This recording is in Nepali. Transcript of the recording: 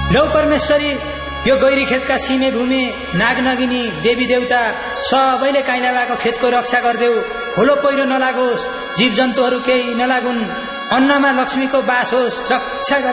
लौ परमेश्वरी, यो गैरी खेतका सिमे भूमि नागनगिनी देवी देवता सबैले काइलाबाको खेतको रक्षा गरिदेऊ। खोलो पहिरो नलागोस्, जीव जन्तुहरू केही नलागुन्, अन्नमा लक्ष्मीको बास होस्, रक्षा